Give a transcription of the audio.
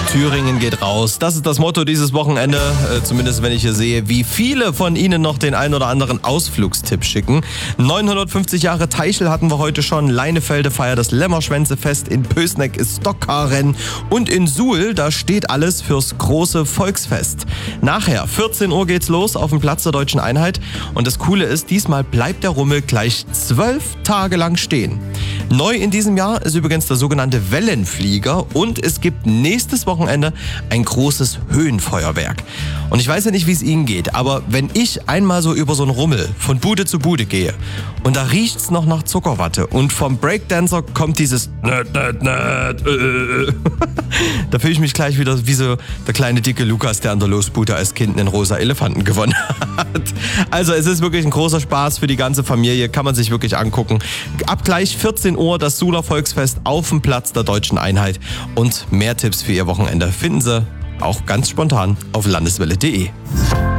Thüringen geht raus. Das ist das Motto dieses Wochenende. Zumindest wenn ich hier sehe, wie viele von Ihnen noch den ein oder anderen Ausflugstipp schicken. 950 Jahre Teichel hatten wir heute schon. Leinefelde feiert das Lämmerschwänzefest. In Pößneck ist Stockkarrennen. Und in Suhl, da steht alles fürs große Volksfest. Nachher, 14 Uhr geht's los auf dem Platz der Deutschen Einheit. Und das Coole ist, diesmal bleibt der Rummel gleich 12 Tage lang stehen. Neu in diesem Jahr ist übrigens der sogenannte Wellenflieger. Und es gibt nächstes Wochenende ein großes Höhenfeuerwerk. Und ich weiß ja nicht, wie es Ihnen geht, aber wenn ich einmal so über so einen Rummel von Bude zu Bude gehe und da riecht's noch nach Zuckerwatte und vom Breakdancer kommt dieses da fühle ich mich gleich wieder wie so der kleine dicke Lukas, der an der Losbude als Kind einen rosa Elefanten gewonnen hat. Also es ist wirklich ein großer Spaß für die ganze Familie, kann man sich wirklich angucken. Ab gleich 14 Uhr das Suhler Volksfest auf dem Platz der Deutschen Einheit und mehr Tipps für Ihr Wochenende finden Sie auch ganz spontan auf landeswelle.de.